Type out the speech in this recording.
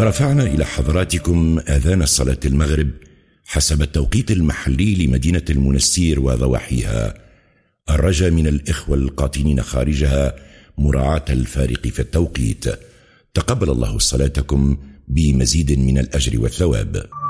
رفعنا إلى حضراتكم آذان الصلاة المغرب حسب التوقيت المحلي لمدينة المنستير وضواحيها، الرجاء من الإخوة القاطنين خارجها مراعاة الفارق في التوقيت. تقبل الله صلاتكم بمزيد من الأجر والثواب.